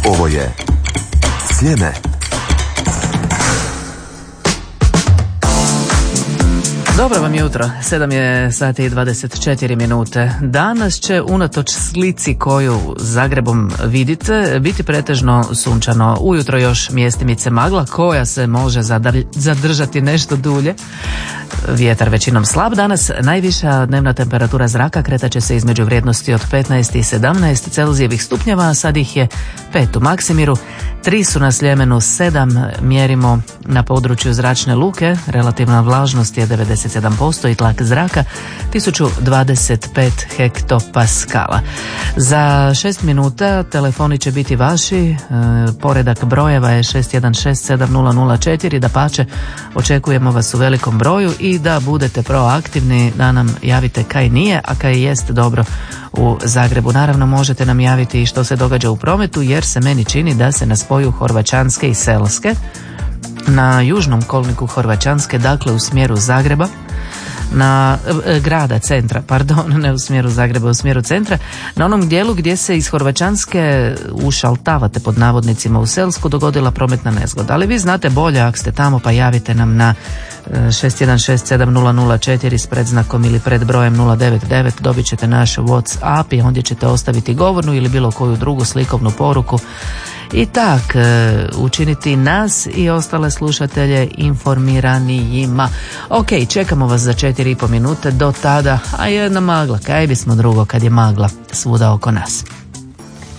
Ovo je Sjeme. Dobro vam jutro, 7 je sati i 24 minute. Danas će unatoč slici koju Zagrebom vidite biti pretežno sunčano. Ujutro još mjestimice magla koja se može zadržati nešto dulje. Vjetar većinom slab. Danas najviša dnevna temperatura zraka kretat će se između vrijednosti od 15 i 17 Celzijevih stupnjeva, a sad ih je 5 u Maksimiru, 3 su na Sljemenu, 7 mjerimo na području Zračne luke, relativna vlažnost je 97% i tlak zraka 1025 hektopaskala. Za 6 minuta telefoni će biti vaši, poredak brojeva je 616704, dapače očekujemo vas u velikom broju i da budete proaktivni, da nam javite kaj nije, a kaj jest dobro u Zagrebu. Naravno možete nam javiti i što se događa u prometu, jer se meni čini da se na spoju Horvaćanske i Selske na južnom kolniku Horvaćanske, dakle u smjeru Zagreba, na grada centra, pardon, ne u smjeru Zagreba, u smjeru centra, na onom dijelu gdje se iz Horvaćanske ušaltavate pod navodnicima u Selsku dogodila prometna nezgoda. Ali vi znate bolje ako ste tamo, pa javite nam na 616704 s predznakom ili pred brojem 099, dobit ćete naš WhatsApp i ondje ćete ostaviti govornu ili bilo koju drugu slikovnu poruku i tak učiniti nas i ostale slušatelje informiranijima. Ok, čekamo vas za 4,5 minute, do tada, a jedna magla, kaj bismo drugo kad je magla svuda oko nas.